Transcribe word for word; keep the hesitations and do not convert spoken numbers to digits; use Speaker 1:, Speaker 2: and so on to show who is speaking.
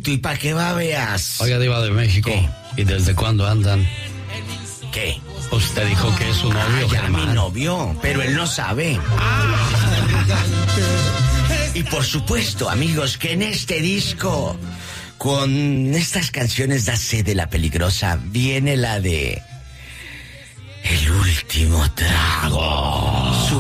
Speaker 1: y para que va veas.
Speaker 2: Oiga, Diva de México. ¿Qué? ¿Y desde cuándo andan?
Speaker 1: ¿Qué?
Speaker 2: Usted dijo que es su novio,
Speaker 1: ah, ya
Speaker 2: Germán.
Speaker 1: mi novio, pero él no sabe.
Speaker 2: Ah.
Speaker 1: Y por supuesto, amigos, que en este disco, con estas canciones da sed de la peligrosa, viene la de El último trago. Su